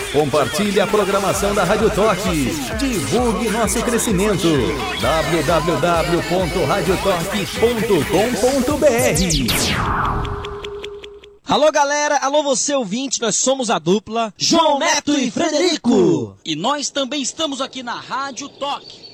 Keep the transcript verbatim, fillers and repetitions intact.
Compartilhe a programação da Rádio Toque. Divulgue nosso crescimento. w w w ponto rádio toque ponto com ponto b r. Alô galera, alô você ouvinte, nós somos a dupla João Neto e Frederico. E nós também estamos aqui na Rádio Toque.